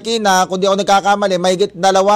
Marikina, kung di ako nagkakamali, mahigit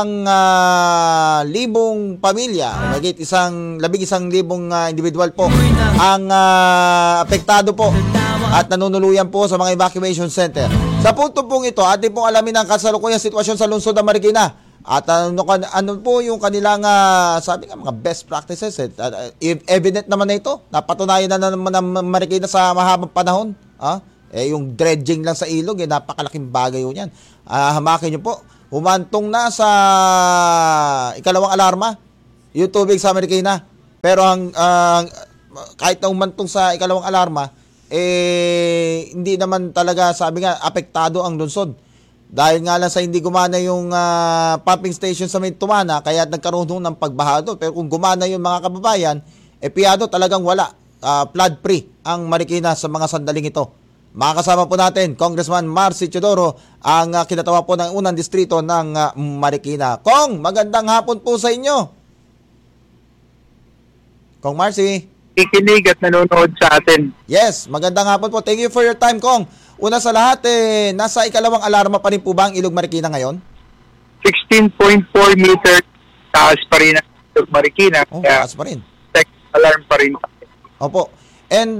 2,000 pamilya, mahigit 11,000 individual po ang apektado po at nanunuluyan po sa mga evacuation center. Sa punto pong ito, atin pong alamin ang kasalukuyang sitwasyon sa lungsod ng Marikina. At ano po yung kanilang, sabi nga, mga best practices. Evident naman na ito. Napatunayan na naman ng Marikina sa mahabang panahon. Yung dredging lang sa ilog, napakalaking bagay yun yan. Hamakin nyo po. Humantong na sa ikalawang alarma yung tubig sa Marikina. Pero kahit na humantong sa ikalawang alarma, hindi naman talaga, sabi nga, apektado ang lungsod. Dahil nga lang sa hindi gumana yung pumping station sa Tumana, kaya nagkaroon ng pagbaha doon. Pero kung gumana yung mga kababayan, piyado talagang wala. Flood free ang Marikina sa mga sandaling ito. Makakasama po natin, Congressman Marcy Teodoro, ang kinatawa po ng unang distrito ng Marikina. Kong, magandang hapon po sa inyo. Kong Marcy. Ikinig at nanonood sa atin. Yes, magandang hapon po. Thank you for your time, Kong. Una sa lahat, nasa ikalawang alarma pa rin po ba ang Ilog Marikina ngayon? 16.4 meter taas pa rin ang Ilog Marikina. Taas pa rin. Alarm pa rin. Opo. And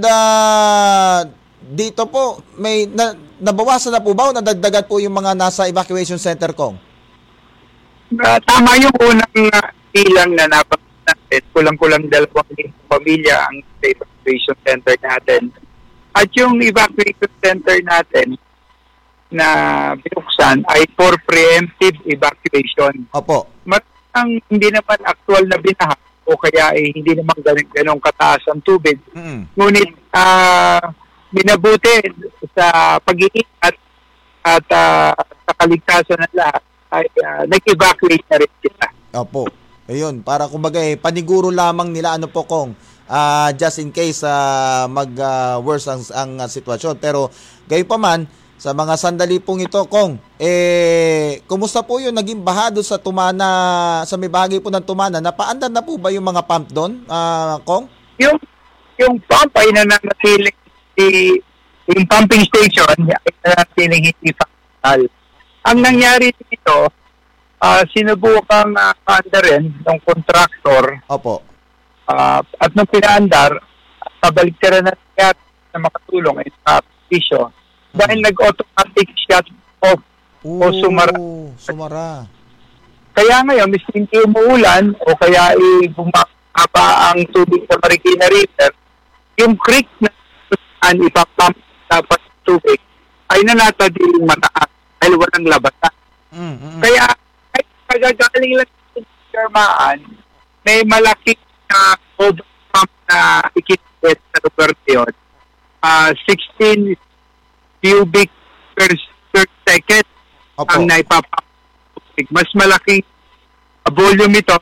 dito po, may nabawasan na po ba o nadagdagan po yung mga nasa evacuation center, Kong? Tama yung unang ilang na napansin natin. Kulang-kulang 2,000 pamilya ang evacuation center natin. At yung evacuation center natin na binuksan ay for preemptive evacuation. Opo. Matang hindi naman actual na binaha o kaya hindi naman ganong kataas ang tubig. Ngunit minabuti sa pag-iingat at sa kaligtasan ng lahat ay nag-evacuate na rin sila. Opo. Ayun, para kumbaga paniguro lamang nila ano po, Kong, just in case mag-worse ang sitwasyon. Pero gayon pa man, sa mga sandali pong ito, Kong, kumusta po yung naging bahado sa Tumana, sa may bahagi po ng Tumana? Napaandar na po ba yung mga pump doon, Kong? Yung pump ay nananatiling yung pumping station ay nananatiling hindi functional. Ang nangyari dito, sinubukang paandarin ng contractor. Opo. At nung pinaandar, kabaligtaran na kaya na makatulong ay sa pisyo. Dahil nag-automatic shut off o sumara. Kaya ngayon, miski hindi umuulan o kaya bumaba ang tubig sa Marikina River, yung creek na ipapump dapat tubig ay nanatadiling mataas dahil walang labasan. Kaya pagagaling lang sa Germaan, may malaking overpump na ikinit sa lugar yun. 16 cubic per second ang naipapump. Mas malaking volume ito.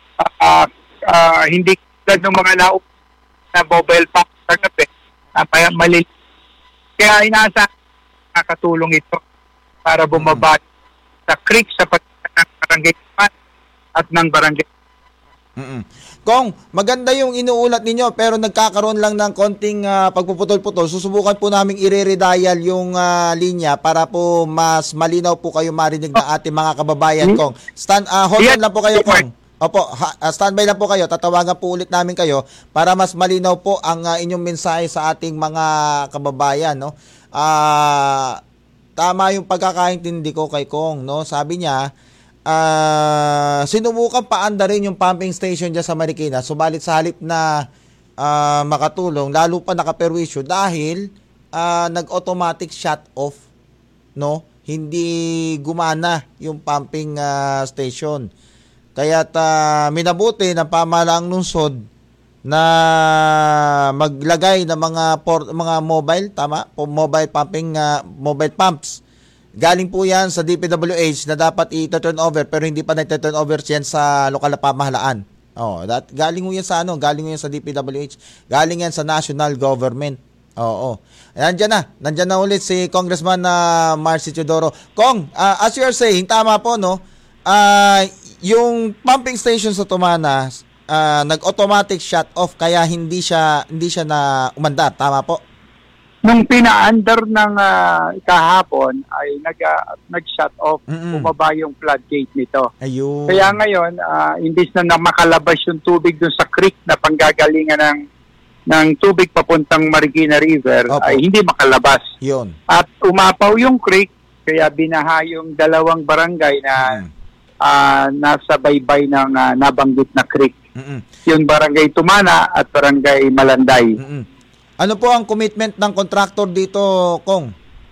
Hindi tulad ng mga na mobile pump sa gabi. Maliit. Kaya nakakatulong ito para bumaba sa creek sa pagkakas ng barangay at ng barangay. Kong, maganda yung inuulat ninyo pero nagkakaroon lang ng konting pagpuputol-putol. Susubukan po namin i-redial yung linya para po mas malinaw po kayo marinig ng ating mga kababayan, Kong. Hold on lang po kayo, Kong. Opo, standby lang po kayo. Tatawagan po ulit namin kayo para mas malinaw po ang inyong mensahe sa ating mga kababayan, no? Tama yung pagkakaintindi ko kay Kong, no? Sabi niya, sinubukan paandarin yung pumping station dyan sa Marikina, subalit sa halip na makatulong, lalo pa nakaperwisyo dahil nag-automatic shut off, no? Hindi gumana yung pumping station. Kaya't minabuti ng pamahalaang lungsod na maglagay ng mga mobile, tama? Mobile pumping, mobile pumps. Galing po yan sa DPWH na dapat i-turn over pero hindi pa na-turn over yan sa lokal na pamahalaan. Galing mo yan sa galing mo yan sa DPWH. Galing yan sa national government. Oo. Nandiyan na ulit si Congressman Marcy Teodoro. Kong, as you are saying, tama po, no? Yung pumping station sa Tumana, nag-automatic shut off kaya hindi siya na umandar. Tama po? Nung pinaandar ng kahapon ay nag-shut off, bumaba yung floodgate nito. Ayun. Kaya ngayon, imbis na makalabas yung tubig dun sa creek na panggagalingan ng tubig papuntang Marikina River, Opo. ay hindi makalabas. Yun. At umapaw yung creek, kaya binaha yung dalawang barangay na nasa baybay ng nabanggit na creek. Yung barangay Tumana at barangay Malanday. Ano po ang commitment ng contractor dito, Kong?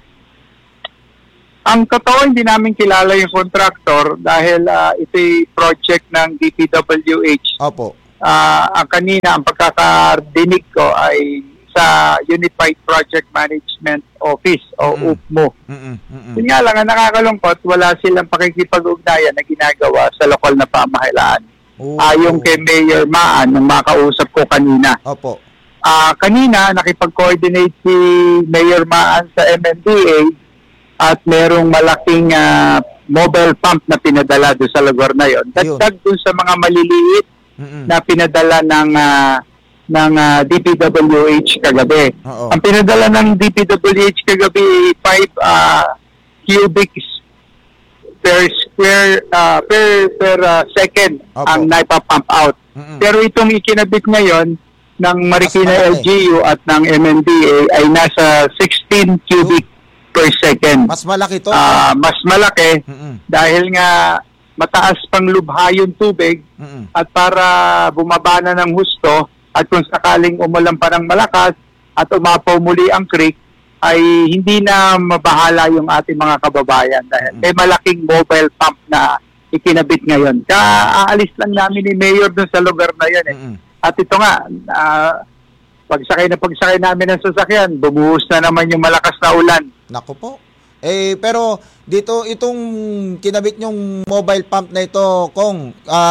Ang totoo, hindi namin kilala yung contractor dahil ito'y project ng DPWH. Opo. Ang kanina, ang pagkakadinig ko ay sa Unified Project Management Office o UPMO. Yun nga lang, ang nakakalungkot, wala silang pakikipag-ugnayan na ginagawa sa lokal na pamahalaan. Ayon kay Mayor Maan, nung makausap ko kanina. Opo. Kanina, nakipag-coordinate si Mayor Maan sa MMDA at merong malaking mobile pump na pinadala doon sa lugar na yon. Dagdag doon sa mga maliliit na pinadala ng DPWH kagabi. Ang pinadala ng DPWH kagabi 5 cubics per second ang naipapump out. Pero itong ikinabit ngayon ng Marikina LGU at ng MMDA ay nasa 16 cubic per second. Mas malaki to. Mas malaki dahil nga mataas pang lubha yung tubig at para bumaba na ng husto at kung sakaling umulan pa ng malakas at umapaw muli ang creek ay hindi na mabahala yung ating mga kababayan dahil may malaking mobile pump na ikinabit ngayon. Aalis lang namin ni Mayor dun sa lugar na yun. At ito nga, pagsakay namin ng sasakyan, bumuhos na naman yung malakas na ulan. Naku po. Pero dito, itong kinabit yung mobile pump na ito, Kong,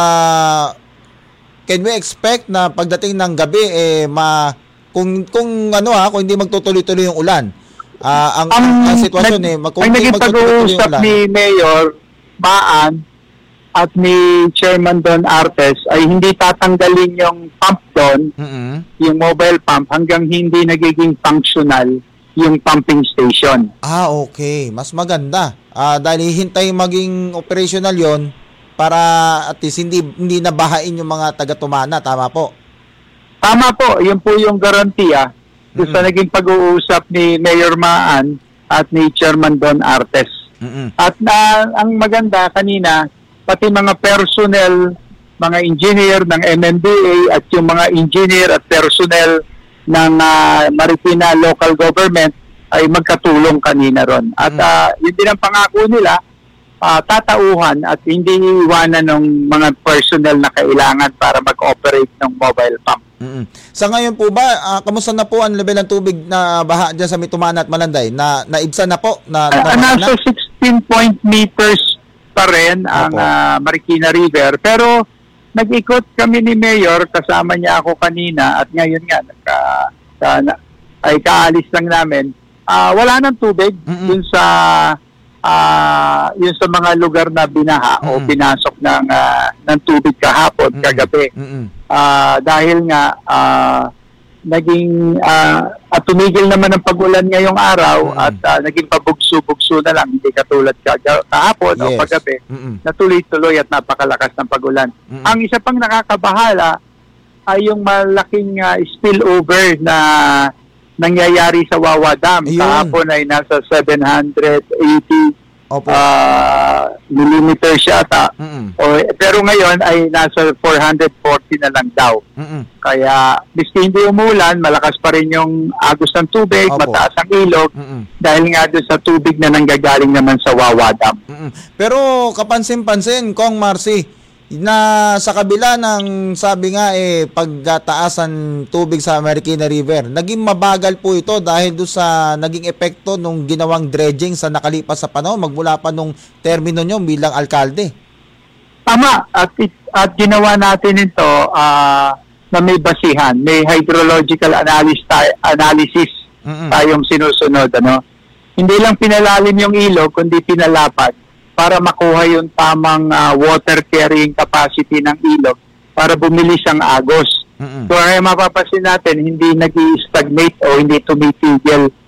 can we expect na pagdating ng gabi, kung hindi magtutuloy-tuloy yung ulan, ang sitwasyon, kung ang naging pag-uusap ni Mayor Maan at ni Chairman Don Artes ay hindi tatanggalin yung pump doon, yung mobile pump, hanggang hindi nagiging functional yung pumping station. Okay. Mas maganda. Dahil hihintay maging operational yon para at least hindi nabahain yung mga taga-Tumana. Tama po? Tama po. Yun po yung garantiya doon sa naging pag-uusap ni Mayor Maan at ni Chairman Don Artes. At ang maganda kanina, pati mga personnel, mga engineer ng MMDA at yung mga engineer at personnel ng Marikina local government ay magkatulong kanina ron. At yun din ang pangako nila, tatauhan at hindi iwanan ng mga personnel na kailangan para mag-operate ng mobile pump. Sa ngayon po ba, kamusta na po ang level ng tubig na baha dyan sa Tumana at Malanday? Naibsan na po? Nasa 16 meters pa rin ang Marikina River. Pero nag-ikot kami ni Mayor, kasama niya ako kanina at ngayon nga ay kaalis lang namin. Wala nang tubig yun sa mga lugar na binaha o pinasok ng tubig kahapon, kagabi. Dahil nga naging at tumigil naman ang pag-ulan ngayong araw at naging pabugso-bugso na lang, hindi katulad kahapon o paggabi na tuloy-tuloy at napakalakas ng pag-ulan. Ang isa pang nakakabahala ay yung malaking spillover na nangyayari sa Wawa Dam. Kahapon ay nasa 780 millimeters yata. Pero ngayon ay nasa 440 na lang daw. Kaya miski hindi umulan, malakas pa rin yung agos ng tubig, mataas ang ilog dahil nga doon sa tubig na nanggagaling naman sa Wawa Dam. Pero kapansin-pansin, Kong Marcy, na sa kabila ng sabi nga pagtaasan tubig sa Marikina River, naging mabagal po ito dahil doon sa naging epekto nung ginawang dredging sa nakalipas sa panahon magmula pa nung termino nyo bilang alkalde. Tama, at ginawa natin ito na may basihan, may hydrological analysis tayong sinusunod. Hindi lang pinalalim yung ilog, kundi pinalapad para makuha yung tamang water carrying capacity ng ilog para bumilis ang agos. So ay mapapansin natin, hindi nag-stagnate o hindi tumitigil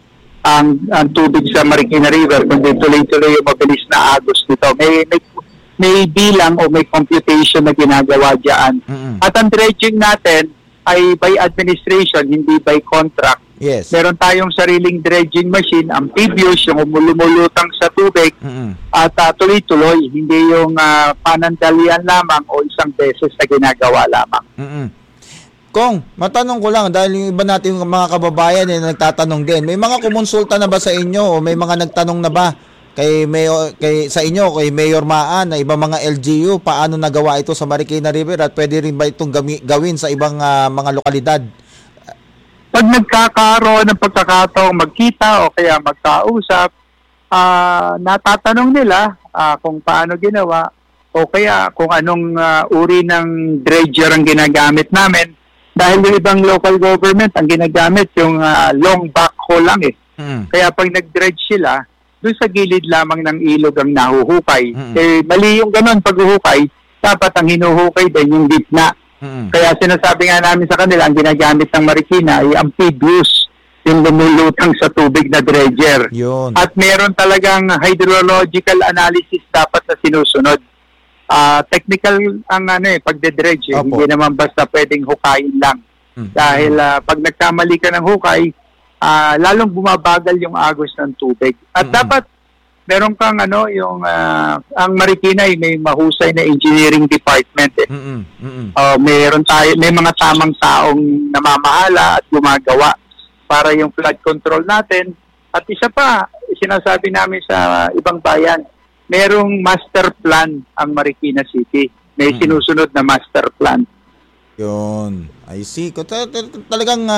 ang tubig sa Marikina River, kundi tuloy-tuloy yung mabilis na agos nito. May bilang o may computation na ginagawa diyan. At ang dredging natin ay by administration, hindi by contract. Yes. Meron tayong sariling dredging machine, amphibious, yung lumulutang sa tubig, at tuloy-tuloy, hindi yung panandalian lamang o isang beses na ginagawa lamang. Kong, matanong ko lang, dahil yung iba natin yung mga kababayan nagtatanong din, may mga kumonsulta na ba sa inyo o may mga nagtanong na ba sa inyo, kay Mayor Maan, na ibang mga LGU, paano nagawa ito sa Marikina River at pwede rin ba itong gawin sa ibang mga lokalidad? Pag nagkakaroon ng pagkakataong magkita o kaya magkausap, natatanong nila kung paano ginawa o kaya kung anong uri ng dredger ang ginagamit namin. Dahil yung ibang local government, ang ginagamit yung long backhoe lang eh. Kaya pag nag-dredge sila, doon sa gilid lamang ng ilog ang nahuhukay. Eh, mali yung ganun paghuhukay, dapat ang hinuhukay din yung gitna. Kaya sinasabi nga namin sa kanila, ang ginagamit ng Marikina ay amphibious, yung lumulutang sa tubig na dredger. Yun. At meron talagang hydrological analysis dapat na sinusunod. Technical ang pagde-dredge. Hindi naman basta pwedeng hukayin lang. Dahil pag nagkamali ka ng hukay, lalong bumabagal yung agos ng tubig. At dapat meron kang ang Marikina ay may mahusay na engineering department eh. May mga tamang taong namamahala at gumagawa para yung flood control natin. At isa pa, sinasabi namin sa ibang bayan, merong master plan ang Marikina City. May sinusunod na master plan. Yun. I see. Talagang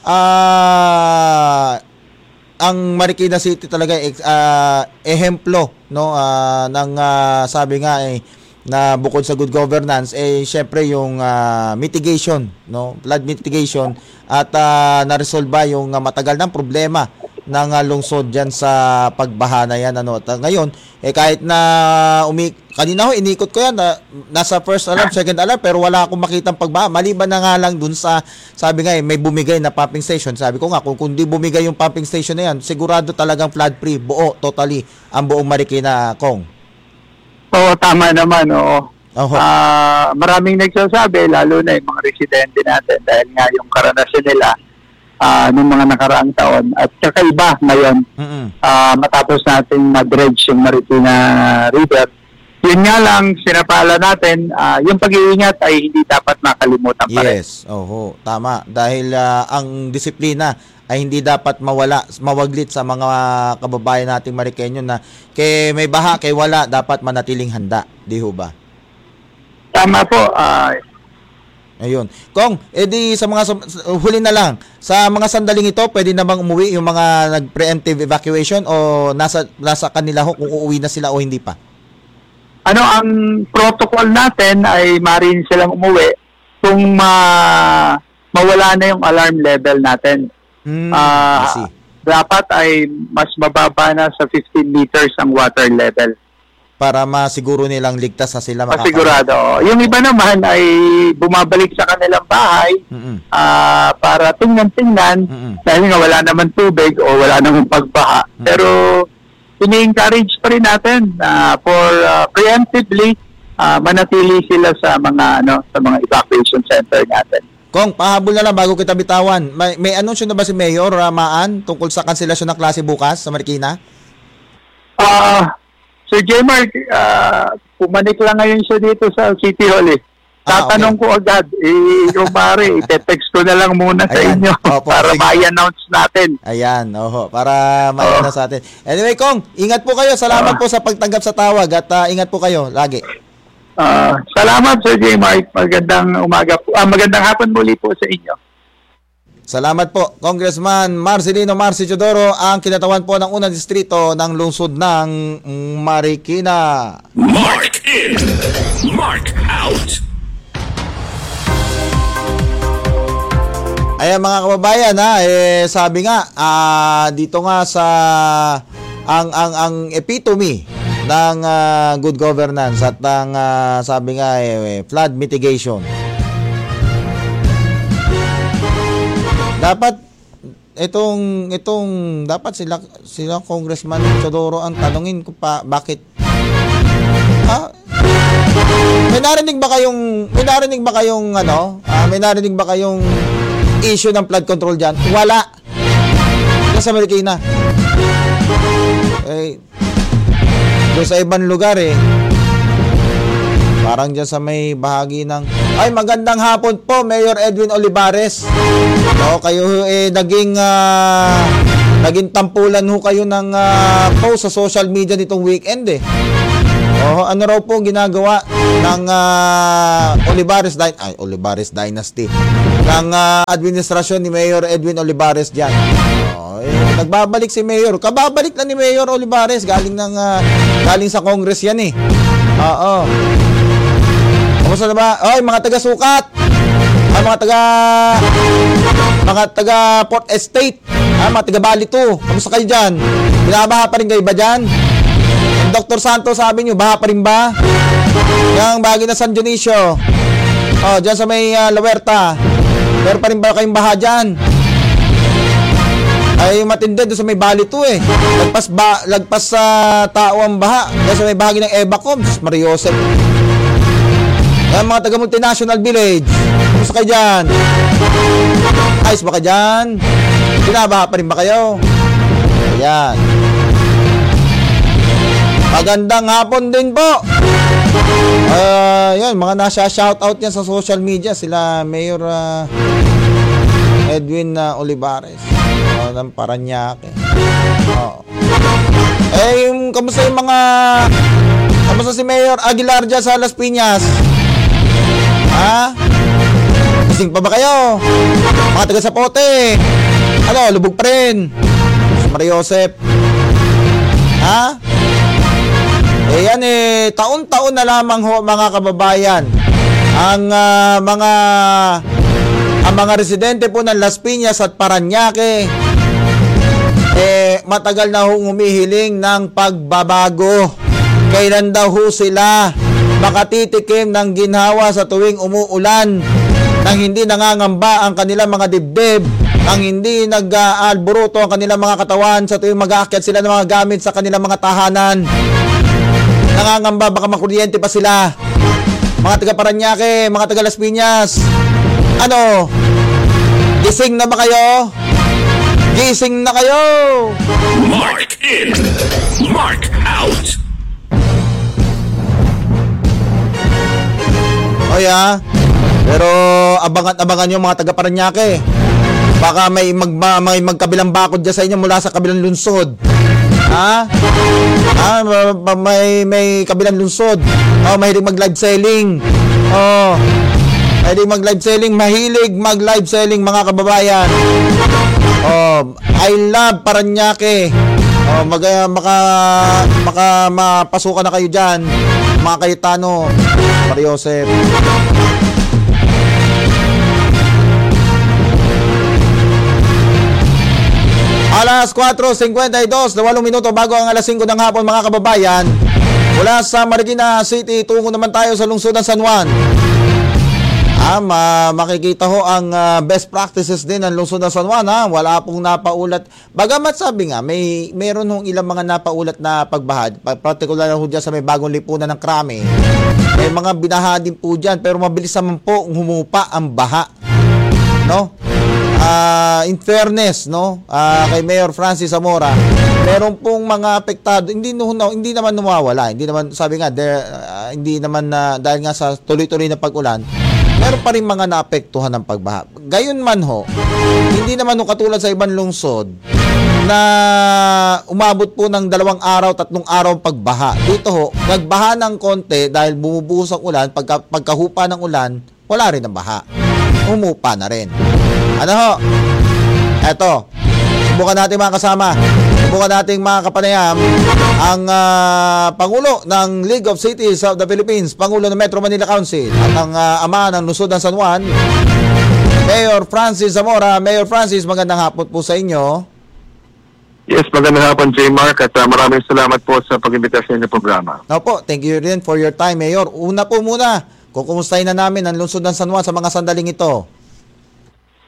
ang Marikina City talaga ehemplo ng sabi nga na bukod sa good governance syempre yung mitigation, flood mitigation at na-resolve yung matagal ng problema ng lungsod diyan sa pagbaha na yan At ngayon kahit na kanina inikot ko yan nasa first alarm, second alarm pero wala akong makitang pagbaha maliban na nga lang dun sa sabi nga may bumigay na pumping station. Sabi ko nga kung di bumigay yung pumping station na yan, sigurado talagang flood free totally ang buong Marikina, Kong. Oo, tama naman, oo. Maraming nagsasabi, lalo na yung mga residente natin dahil nga yung karanasan nila noong mga nakaraang taon at kakaiba ngayon matapos natin ma-dredge yung Marikina River. Yun nga lang, sinapala natin, yung pag-iingat ay hindi dapat makalimutan pa rin. Yes, tama. Dahil ang disiplina ay hindi dapat mawaglit sa mga kababayan nating Marikenyo na may baha, wala, dapat manatiling handa. Di ho ba? Tama po. Ayun. Kong, edi sa mga huli na lang, sa mga sandaling ito, pwede na bang umuwi yung mga nag-preemptive evacuation o nasa kanila kung uuwi na sila o hindi pa? Ang protocol natin ay maaari silang umuwi kung mawala na yung alarm level natin. Dapat ay mas mababa na sa 15 meters ang water level. Para masiguro nilang ligtas na sila masigurado. Yung iba naman ay bumabalik sa kanilang bahay para tingnan dahil nga wala naman tubig o wala naman pagbaha. Pero ini-encourage pa rin natin for preemptively manatili sila sa mga evacuation center natin. Kong, pahabol na lang bago kita bitawan. May anunsyo na ba si Mayor Maan tungkol sa kanselasyon ng klase bukas sa Marikina? Sir J. Mark, pumanik lang ngayon siya dito sa City Hall eh. Tatanong ko agad, yung pare, ite-text ko na lang muna sa inyo para ma-announce natin. Ayan, para ma-announce natin. Anyway, Kong, ingat po kayo. Salamat po sa pagtanggap sa tawag at ingat po kayo lagi. Salamat, Sir J. Mark. Magandang umaga po. Magandang hapon muli po sa inyo. Salamat po, Congressman Marcelino Marci Teodoro, ang kinatawan po ng unang distrito ng lungsod ng Marikina. Mark in, Mark out. Ayan mga kababayan sabi nga dito nga sa ang epitome ng good governance at ng sabi nga flood mitigation. Dapat itong dapat sila Congressman Teodoro ang tanungin ko pa bakit may narinig ba kayong issue ng flood control diyan? Wala. Sa Marikina. Doon sa ibang lugar parang dyan sa may bahagi ng magandang hapon po, Mayor Edwin Olivares. Kayo naging tampulan ho kayo ng post sa social media nitong weekend ano raw po ginagawa ng Olivares Dynasty ng administrasyon ni Mayor Edwin Olivares dyan. Nagbabalik si Mayor. Kababalik na ni Mayor Olivares. Galing sa Congress yan Oo. Kamusta na ba? Mga taga-sukat. Mga taga Port Estate. Mga taga Bali 2. Kamusta kayo dyan? Binabaha pa rin kayo ba dyan? Dr. Santos, sabi nyo, baha pa rin ba? Yung bahagi na San Dionisio. Dyan sa may La Huerta. Pero pa rin ba kayong baha dyan? Ay matindi doon sa may Bali 2 Lagpas sa tao ang baha. Doon sa may bahagi ng Evacoms, Mariosep. Yan mga taga Multinational Village. Kumusta kayo dyan? Ayos ba kayo dyan? Binabaha pa rin ba kayo? Ayan. Magandang hapon din po. Yan, mga nasa-shoutout yan sa social media. Sila Mayor Edwin Olivares ng Paranaque. Kamusta si Mayor Aguilar dyan sa Las Piñas? Gising pa ba kayo? Mga taga Zapote. Lubog pa rin. Maria Josep. Taon-taon na lamang ho mga kababayan ang mga residente po ng Las Piñas at Paranaque matagal na ho humihiling ng pagbabago. Kailan daw ho sila makatitikim ng ginhawa sa tuwing umuulan, nang hindi nangangamba ang kanilang mga dibdib, nang hindi nag-alburuto ang kanilang mga katawan sa tuwing mag-aakyat sila ng mga gamit sa kanilang mga tahanan. Nangangamba baka makuryente pa sila. Mga taga Paranaque, mga taga Las Piñas, gising na ba kayo? Gising na kayo! Mark in, Mark out. Pero abangan nyo mga taga Paranaque. Baka may magkabilang bakod dyan sa inyo mula sa kabilang lungsod. May kabilang lungsod. Mahilig mag-live selling. Mahilig mag-live selling mga kababayan. I love Paranaque. Mapasukan na kayo dyan. Mga Cayetano, Maria Josep. Alas 4:52, 8 minuto bago ang alas 5 ng hapon mga kababayan. Mula sa Marikina City, tungo naman tayo sa lungsod ng San Juan. Makikita ho ang best practices din ng lungsod ng San Juan. Wala pong napaulat. Bagamat sabi nga, meron hong ilang mga napaulat na pagbaha. Particular ho dyan sa may bagong lipunan ng Krame. May mga binaha din po dyan, pero mabilis naman po humupa ang baha. In fairness, kay Mayor Francis Zamora, meron pong mga apektado, hindi naman nawawala, hindi naman, sabi nga, hindi naman dahil nga sa tuloy-tuloy na pag-ulan, meron pa rin mga naapektuhan ng pagbaha. Gayon man ho, hindi naman katulad sa ibang lungsod na umabot po ng 2 araw, 3 araw ang pagbaha. Dito ho, nagbaha ng konti dahil bumubuhos ang ulan, pagkahupa ng ulan, wala rin ang baha. Umupa na rin. Eto, subukan natin mga kasama, subukan natin mga kapanayam, ang Pangulo ng League of Cities of the Philippines, Pangulo ng Metro Manila Council, at ang ama ng lungsod ng San Juan, Mayor Francis Zamora. Mayor Francis, magandang hapon po sa inyo. Yes, magandang hapon, J. Mark, at maraming salamat po sa pag-imbitasyon ng programa. Opo, thank you rin for your time, Mayor. Una po muna, kukumustahin na namin ang lungsod ng San Juan sa mga sandaling ito.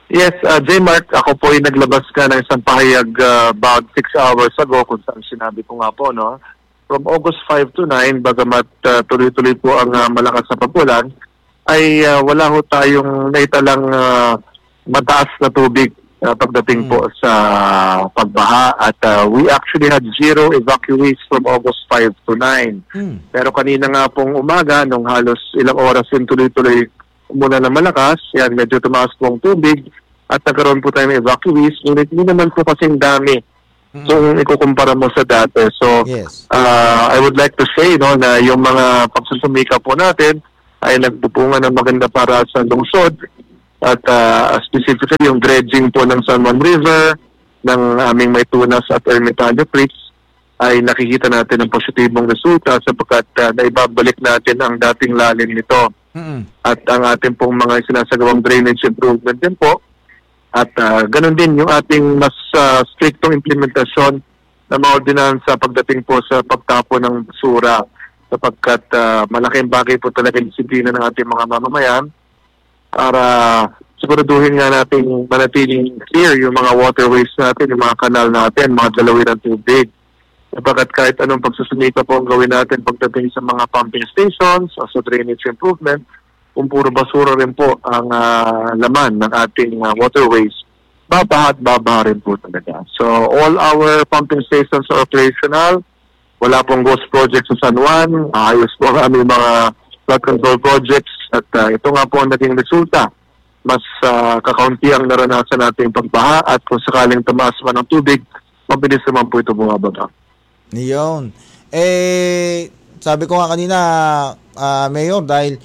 Yes, J-Mark, ako po ay naglabas ka ng isang pahayag about 6 hours ago kung saan sinabi ko nga po, no? From August 5 to 9, bagamat tuloy-tuloy po ang malakas na pagulan, ay wala ho tayong naitalang mataas na tubig pagdating po sa pagbaha at we actually had 0 evacuees from August 5 to 9. Pero kanina nga pong umaga, nung halos ilang oras yung tuloy-tuloy muna na malakas, yan, medyo tumaas po ang tubig at nagkaroon po tayo ng evacuees, ngunit hindi naman po kasing dami kung ikukumpara mo sa dati. So, Yes. I would like to say no, na yung mga pagsusumika po natin ay nagpupungan ng maganda para sa lungsod at specifically yung dredging po ng San Juan River, ng aming Maytunas at Ermitaño Creeks ay nakikita natin ang positibong resulta sapagkat naibabalik natin ang dating lalim nito. At ang ating pong mga sinasagawang drainage improvement din po. At ganun din yung ating mas strictong implementasyon ng mga ordinansa pagdating po sa pagtapo ng basura. Sapagkat malaking bagay po talaga yung disiplina ng ating mga mamamayan para siguraduhin nga natin manatiling clear yung mga waterways natin, yung mga kanal natin, mga dalawin ng tubig. Sapagkat kahit anong pagsusumika po ang gawin natin pagdating sa mga pumping stations o sa drainage improvement, kung puro basura rin po ang laman ng ating waterways, babaha rin po talaga. So all our pumping stations are operational. Wala pong ghost projects sa San Juan. Ayos po ang aming mga flood control projects. At ito nga po ang naging resulta. Mas kakaunti ang naranasan natin pagbaha at kung sakaling tumaas man ang tubig, mabilis naman po ito bumababa. Yun. Sabi ko nga kanina, Mayor, dahil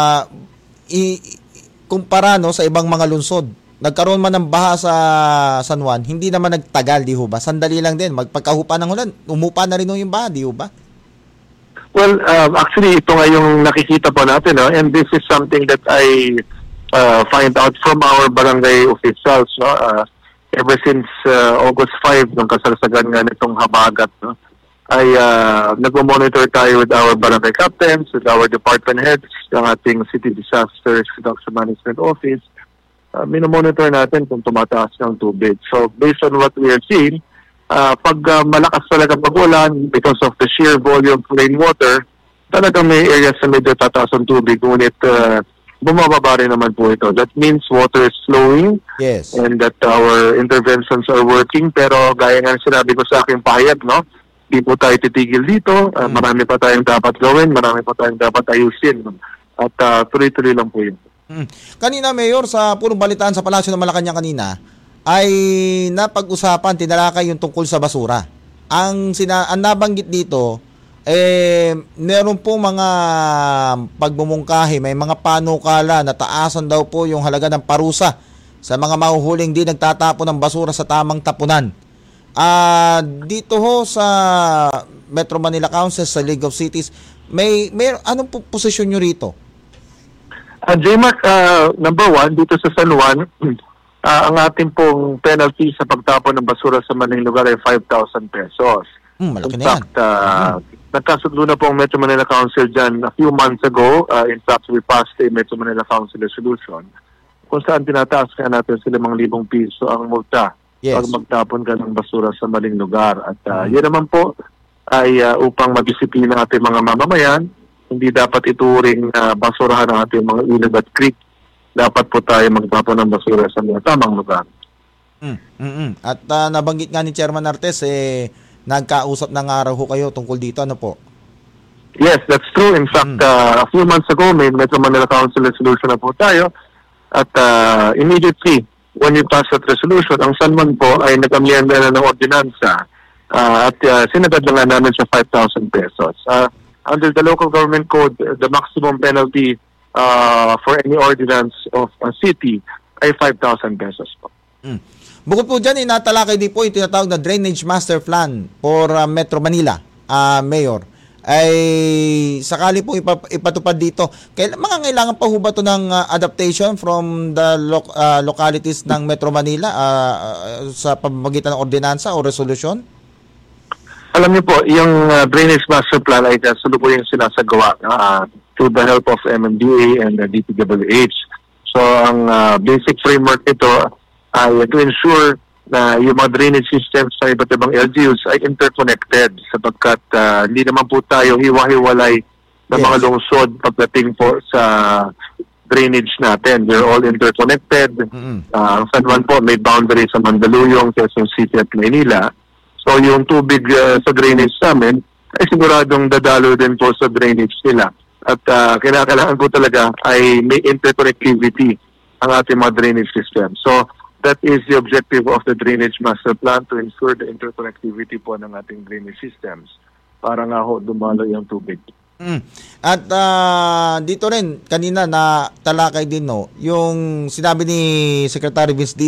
kumpara no, sa ibang mga lungsod, nagkaroon man ng baha sa San Juan, hindi naman nagtagal, di ho ba? Sandali lang din. Magpagkahupa ng ulan, umupa na rin yung baha, di ho ba? Well, actually, ito nga yung nakikita po natin, no? And this is something that I find out from our barangay officials, no? Ever since August 5, nung kasagsagan nga nitong habagat, no? Ay nagmo-monitor tayo with our barangay captains, with our department heads, ng ating City Disaster Reduction Management Office. Minomonitor natin kung tumataas ng tubig. So based on what we are seeing, pag malakas talaga pag-ulan because of the sheer volume of rainwater, talagang may areas na medyo tataas ang tubig, ngunit bumababa rin naman po ito. That means water is flowing. Yes. And that our interventions are working. Pero gaya nga sinabi ko sa aking pahayag, no? Di po tayo titigil dito. Marami pa tayong dapat gawin. Marami pa tayong dapat ayusin. At tuloy-tuloy lang po yun. Kanina, Mayor, sa purong balitaan sa Palasyo ng Malacanang kanina, ay napag-usapan, tinalakay yung tungkol sa basura. Ang nabanggit dito, meron po mga pagbumungkahi, may mga panukala na taasan daw po yung halaga ng parusa sa mga mahuhuling di nagtatapon ng basura sa tamang tapunan. Dito ho sa Metro Manila Council, sa League of Cities, may anong posisyon nyo rito? J-Mark, number one, dito sa San Juan, ang ating pong penalty sa pagtapon ng basura sa maling lugar ay 5,000 pesos. Malaki In na yan. fact, nagkasudlo na po ang Metro Manila Council dyan a few months ago. In fact, we passed a Metro Manila Council resolution kung saan tinataas nga natin sa 5,000 piso ang multa pag magtapon ka ng basura sa maling lugar. At yan naman po ay upang madisiplina ating mga mamamayan. Hindi dapat ituring basurahan ng ating mga ilog at creek. Dapat po tayo magtapon ng basura sa mga tamang lugar. At nabanggit nga ni Chairman Artes, nagkausap ng araw ho kayo tungkol dito, ano po? Yes, that's true. In fact, a few months ago, may Metro Manila Council resolution na po tayo. At immediately, when we pass that resolution, ang San Juan po ay nag-amyenda na ng ordinansa at sinagad na nga namin sa 5,000 pesos. Under the local government code, the maximum penalty for any ordinance of a city ay 5,000 pesos po. Bukod po dyan, inatalakay din po yung tinatawag na Drainage Master Plan for Metro Manila, Mayor. Ay sakali po ipatupad dito. Mga kailangan pa ho ba ito ng adaptation from the localities ng Metro Manila sa pamamagitan ng ordinansa o resolution? Alam niyo po, yung Drainage Master Plan ay kasunod po yung sinasagawa through the help of MMDA and the DPWH. So ang basic framework nito ay to ensure na yung mga drainage systems sa iba't ibang LGUs ay interconnected sapagkat hindi naman po tayo hiwa-hiwalay ng mga lungsod pagdating po sa drainage natin. We're all interconnected. Ang San Juan po may boundary sa Mandaluyong, Quezon City at Maynila. So yung tubig sa drainage namin ay siguradong dadalo din po sa drainage nila. At kinakailangan po talaga ay may interconnectivity ang ating mga drainage system. So that is the objective of the Drainage Master Plan, to ensure the interconnectivity po ng ating drainage systems para nga ho dumalo yung tubig. At dito rin kanina na talakay din no yung sinabi ni Secretary Vince